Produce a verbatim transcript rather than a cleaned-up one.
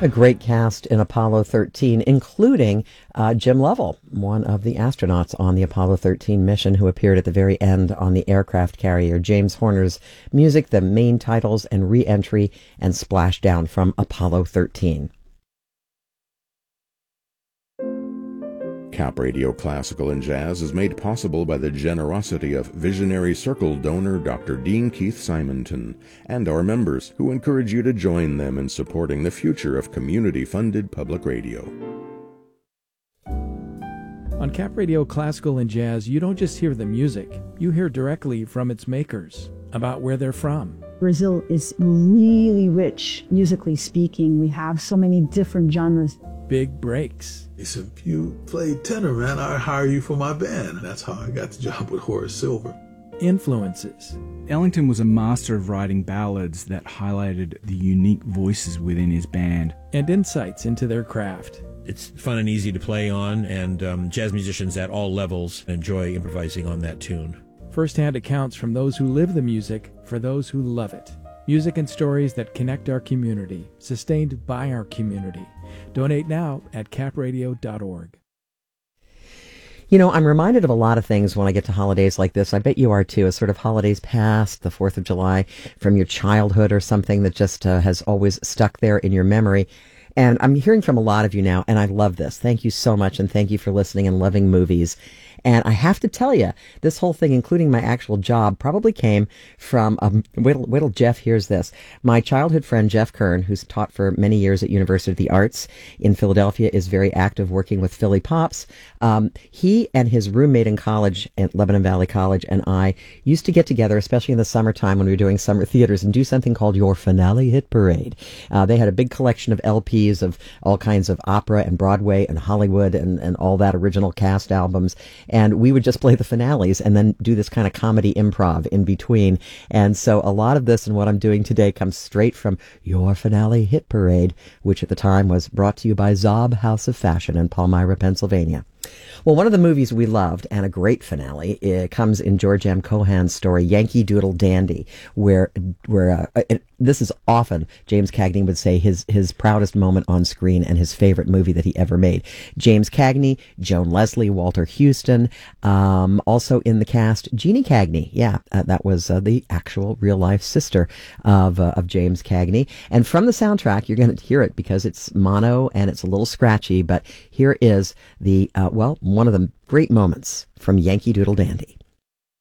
A great cast in Apollo thirteen, including uh, Jim Lovell, one of the astronauts on the Apollo thirteen mission who appeared at the very end on the aircraft carrier. James Horner's music, the main titles and re-entry and splashdown from Apollo thirteen. Cap Radio Classical and Jazz is made possible by the generosity of Visionary Circle donor Doctor Dean Keith Simonton and our members, who encourage you to join them in supporting the future of community-funded public radio. On Cap Radio Classical and Jazz, you don't just hear the music, you hear directly from its makers about where they're from. Brazil is really rich, musically speaking. We have so many different genres. Big breaks. He said, if you play tenor, man, I'll hire you for my band. That's how I got the job with Horace Silver. Influences. Ellington was a master of writing ballads that highlighted the unique voices within his band. And insights into their craft. It's fun and easy to play on, and um, jazz musicians at all levels enjoy improvising on that tune. First-hand accounts from those who live the music for those who love it. Music and stories that connect our community, sustained by our community. Donate now at cap radio dot org. You know, I'm reminded of a lot of things when I get to holidays like this. I bet you are too. As sort of holidays past, the fourth of July, from your childhood or something that just uh, has always stuck there in your memory. And I'm hearing from a lot of you now, and I love this. Thank you so much, and thank you for listening and loving movies. And I have to tell you, this whole thing, including my actual job, probably came from, um, wait, till, wait till Jeff hears this. My childhood friend, Jeff Kern, who's taught for many years at University of the Arts in Philadelphia, is very active working with Philly Pops. Um, he and his roommate in college at Lebanon Valley College and I used to get together, especially in the summertime when we were doing summer theaters, and do something called Your Finale Hit Parade. Uh, they had a big collection of L Ps of all kinds of opera and Broadway and Hollywood and, and all that original cast albums. And we would just play the finales and then do this kind of comedy improv in between. And so a lot of this and what I'm doing today comes straight from Your Finale Hit Parade, which at the time was brought to you by Zob House of Fashion in Palmyra, Pennsylvania. Well, one of the movies we loved, and a great finale, it comes in George M. Cohan's story, Yankee Doodle Dandy, where where uh, it, this is often, James Cagney would say, his his proudest moment on screen and his favorite movie that he ever made. James Cagney, Joan Leslie, Walter Houston, um, also in the cast, Jeannie Cagney. Yeah, uh, that was uh, the actual real-life sister of uh, of James Cagney. And from the soundtrack, you're going to hear it because it's mono and it's a little scratchy, but here is the... Uh, well, one of the great moments from Yankee Doodle Dandy.